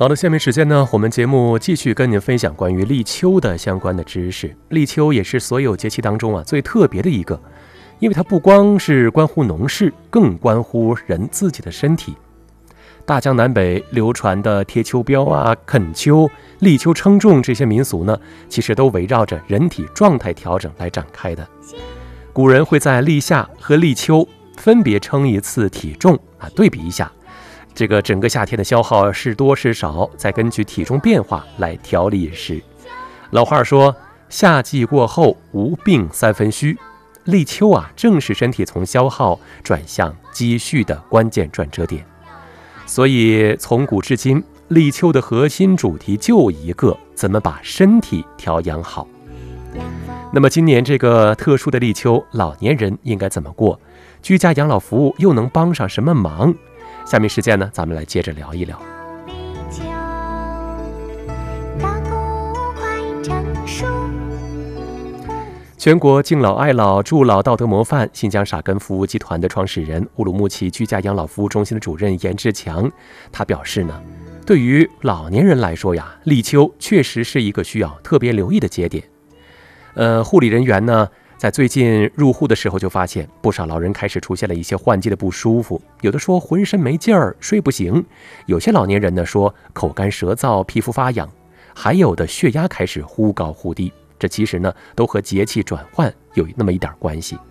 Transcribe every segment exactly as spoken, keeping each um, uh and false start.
好的，下面时间呢，我们节目继续跟您分享关于立秋的相关的知识。立秋也是所有节气当中啊最特别的一个，因为它不光是关乎农事，更关乎人自己的身体。大江南北流传的贴秋膘啊、恳秋、立秋称重这些民俗呢，其实都围绕着人体状态调整来展开的。古人会在立夏和立秋分别称一次体重啊，对比一下这个整个夏天的消耗是多是少，再根据体重变化来调理饮食。老话说，夏季过后无病三分虚，立秋啊，正是身体从消耗转向积蓄的关键转折点。所以从古至今，立秋的核心主题就一个：怎么把身体调养好。那么今年这个特殊的立秋，老年人应该怎么过？居家养老服务又能帮上什么忙？下面时间呢，咱们来接着聊一聊。全国敬老爱老助老道德模范新疆沙根服务集团的创始人、乌鲁木齐居家养老服务中心的主任严志强，他表示呢，对于老年人来说呀，立秋确实是一个需要特别留意的节点。呃，护理人员呢，在最近入户的时候就发现，不少老人开始出现了一些换季的不舒服，有的说浑身没劲儿，睡不醒；有些老年人呢说口干舌燥、皮肤发痒，还有的血压开始忽高忽低。这其实呢，都和节气转换有那么一点关系。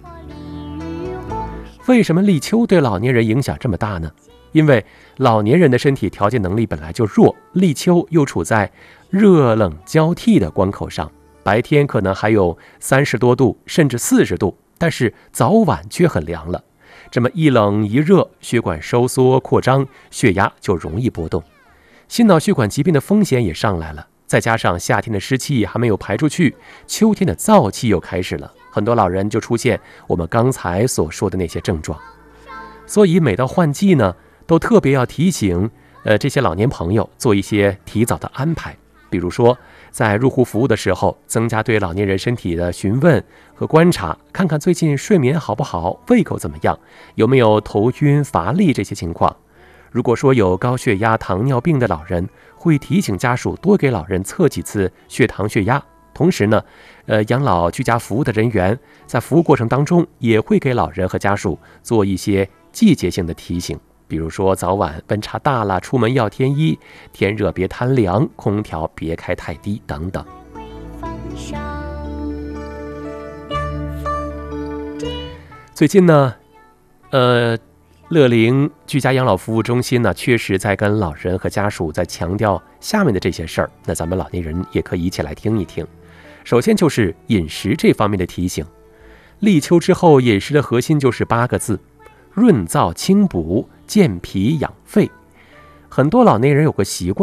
为什么立秋对老年人影响这么大呢？因为老年人的身体调节能力本来就弱，立秋又处在热冷交替的关口上，白天可能还有三十多度甚至四十度，但是早晚却很凉了。这么一冷一热，血管收缩扩张，血压就容易波动，心脑血管疾病的风险也上来了。再加上夏天的湿气还没有排出去，秋天的燥气又开始了，很多老人就出现我们刚才所说的那些症状。所以每到换季呢，都特别要提醒呃这些老年朋友做一些提早的安排，比如说在入户服务的时候，增加对老年人身体的询问和观察，看看最近睡眠好不好，胃口怎么样，有没有头晕乏力这些情况。如果说有高血压、糖尿病的老人，会提醒家属多给老人测几次血糖、血压。同时呢，呃，养老居家服务的人员在服务过程当中，也会给老人和家属做一些季节性的提醒，比如说早晚温差大了，出门要添衣，天热别贪凉，空调别开太低等等。最近呢，呃。乐龄居家养老服务中心呢，确实在跟老人和家属在强调下面的这些事儿，那咱们老年人也可以一起来听一听。首先就是饮食这方面的提醒。立秋之后，饮食的核心就是八个字：润燥清补、健脾养肺。很多老年人有个习惯，